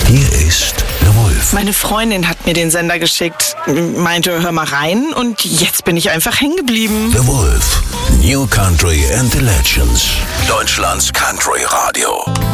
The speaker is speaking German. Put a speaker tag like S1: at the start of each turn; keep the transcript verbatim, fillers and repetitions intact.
S1: Hier ist The Wolf.
S2: Meine Freundin hat mir den Sender geschickt, meinte, hör mal rein und jetzt bin ich einfach hängen geblieben.
S1: The Wolf. New Country and the Legends. Deutschlands Country Radio.